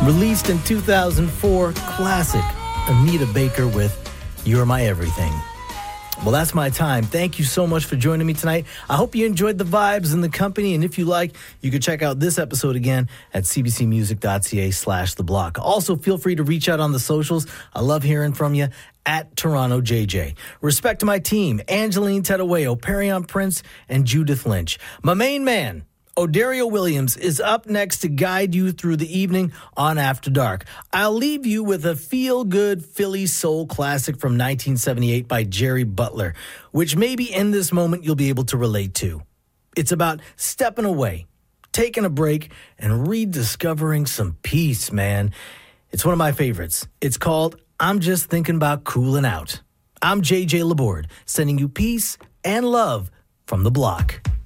Released in 2004, classic Anita Baker with You're My Everything. Well, that's my time. Thank you so much for joining me tonight. I hope you enjoyed the vibes and the company. And if you like, you can check out this episode again at cbcmusic.ca/theblock. Also, feel free to reach out on the socials. I love hearing from you at Toronto JJ. Respect to my team, Angeline Tedawayo, Perion Prince, and Judith Lynch. My main man, Odario Williams, is up next to guide you through the evening on After Dark. I'll leave you with a feel-good Philly soul classic from 1978 by Jerry Butler, which maybe in this moment you'll be able to relate to. It's about stepping away, taking a break, and rediscovering some peace, man. It's one of my favorites. It's called I'm Just Thinking About Cooling Out. I'm JJ Laborde, sending you peace and love from the block.